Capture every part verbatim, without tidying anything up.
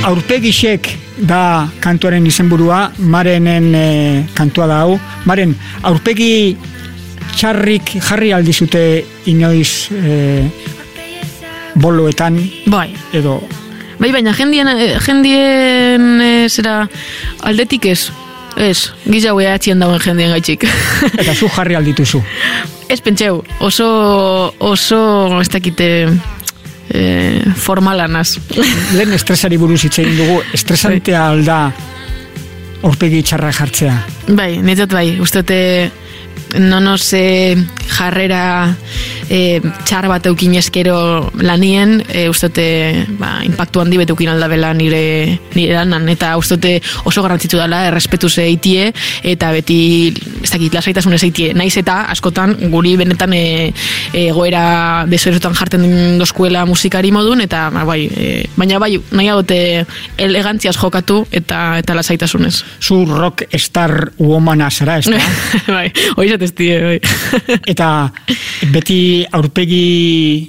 Aurpegixek da kantuaren izenburua, Marenen e, kantua da hau. Maren, aurpegi txarrik jarri aldizute inoiz e, boloetan? Bai. Edo... Bai, baina jendien, jendien e, zera aldetik ez. Ez, gizaue atxien dauen jendien gaitxik. Eta zu jarri aldituzu? Ez pentseu, oso, oso, ez dakite, e, formalanaz. Lehen estresari buruz hitz egin dugu, estresantea alda aurpegi txarra jartzea? Bai, netzat bai, usteote nonos e, jarrera e, txar bat eukin eskero lanien, e, ustote ba, impactu handi bet eukin aldabela nire, nire lanan, eta ustote oso garrantzitsu dela errespetu zeitie, eta beti ez dakit, lasaitasun zeitie, naiz eta askotan guri benetan e, egoera desoerotan jarten doskuela musikari modun, eta ba, bai, e, baina bai, nahi agote elegantziaz jokatu eta eta lasaitasunez. Zu rock star womana zara, ez da? Bai, hori zateztie, bai. Eta beti aurpegi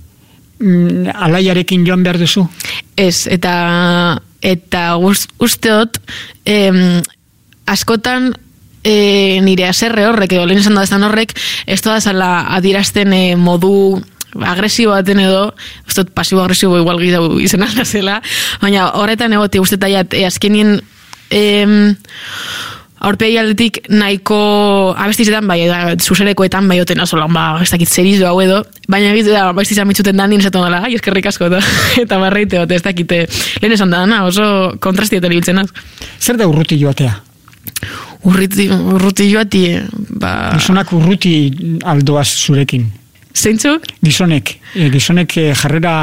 mm, alaiarekin joan behar duzu? Ez, eta eta usteot em, askotan e, nire aserre horrek, edo lehen esan da ezan horrek, ez da zala adierazten e, modu agresibo baten edo, usteot pasibo-agresibo igual gizau izan aldazela, baina horretan egoti ustetaiat e, azkenien em, aurpegi aldetik nahiko abestizetan bai, edo zuzerekoetan bai oten azolan, ba, ez dakit zerizu hau edo, baina egiz da abestizan mitzuten dan dinezatu dela, ai, eskerrik asko eta, eta barreite, ez dakite, lehen esan da, na, oso kontrastietan ibiltzen az. Zer da urruti joatea? Urruti, urruti joati, ba... Gizonak urruti aldoaz zurekin? Zeintzu? Gizonek, e, gizonek e, jarrera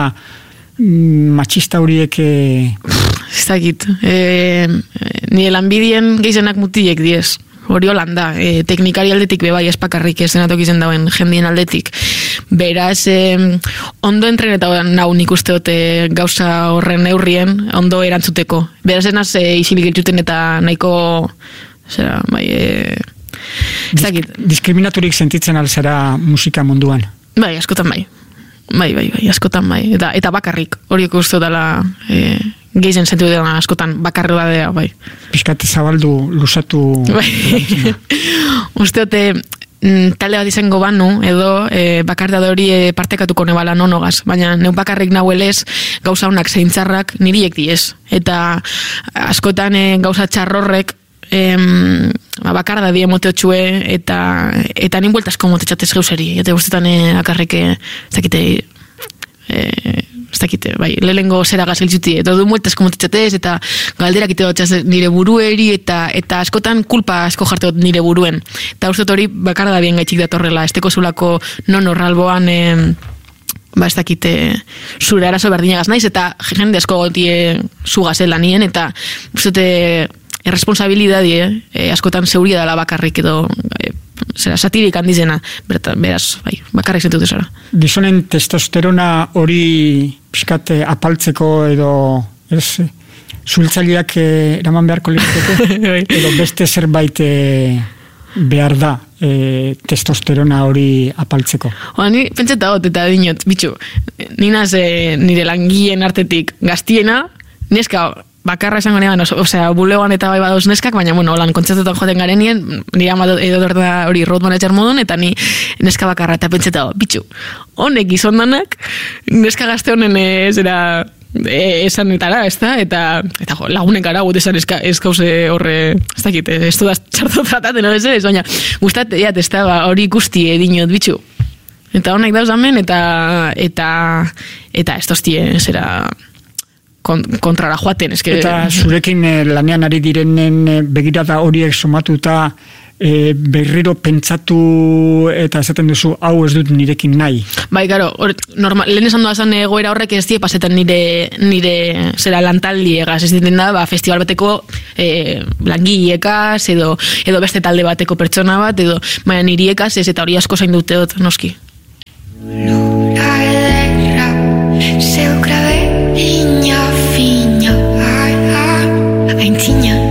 matxista horiek... E... Ez dakit, e, nire lanbidien gehizenak mutiek diez, hori holanda, e, teknikari aldetik bebai espakarrik ezenatok izen dauen jendien aldetik. Beraz, e, ondo entrenetan nau nik usteote gauza horren neurrien, ondo erantzuteko. Beraz enaz e, isilik iltuten eta nahiko, zera, bai, e, ez dakit. Diskriminaturik sentitzen alzara musika munduan? Bai, askotan bai. Bai, bai, bai, askotan bai. Eta, eta bakarrik, horiek uste dela... E, geizen zentu dela askotan bakarri badea, bai. Piskate zabaldu, lusatu... Bai. Usteote, talde bat izango banu, edo e, bakardade hori e, partekatuko nebala nonogaz, baina neu bakarrik nahuelez gauza honak zeintzarrak niriek diez. Eta askotan e, gauza txarrorrek em, bakarda die moteotxue, eta eta nin bueltasko motetxatez geuseri, eta guztetan e, akarrik ez dakite... E, ez dakite, bai, lehengo zera gaziltzuti, eta du mueltaz komotetxatez, eta galderak ite dutxaz nire burueri, eta eta askotan kulpa asko jarteot nire buruen. Eta uste hori bakarra da bien gaitxik datorrela, esteko zulako non horralboan, eh, ba ez dakite, zure arazo berdinagaz naiz, eta jende asko gotie zugazela nien, eta uste erresponsabilidadie, eh, askotan zeuria dela bakarrik edo, eh, zera, satirik handizena, beraz, bai, bakarrik zentute zara. Gizonen testosterona hori pixkat apaltzeko edo, ez, zultzaileak eraman beharko lirateke, edo beste zerbait behar da e, testosterona hori apaltzeko. Oa, ni pentseta hot, eta dinot, bitxu, ninaz e, nire langien artetik gaztiena, neska bakarra esango neban, osea, bulegoan eta bai badoz neskak, baina, bueno, holan kontzertuetan joaten garenien, nire ama edo dorda hori road manager modun, eta ni neska bakarra, eta pentseta, bitxu, honek izondanak, neska gazte honen zera e, esan etara, ez da, eta, eta jo, lagunek gara, gut esan eska, ez gauze horre, ez dakit, ez du da txartu trataten, no, ez ez, baina, guztat, ja, ez da, hori ikusti edinot, bitxu. Eta honek dauz amen, eta, eta, eta ez toztie, zera... kontrara joaten, eske... Eta zurekin eh, lanean ari direnen eh, begirada horiek somatuta eh, berriro pentsatu eta esaten duzu, hau ez dut nirekin nahi. Bai, garo, normal, lehen esan doazan egoera horrek ez die pasetan nire, nire zera lantaldi egaz, ez diten da, ba, festival bateko eh, langileekaz, edo, edo beste talde bateko pertsona bat, edo, baina niriekaz ez, eta hori asko zain duteot, noski. Lura edera, zeu grabe, Iña fina, ai, ai, aintzina.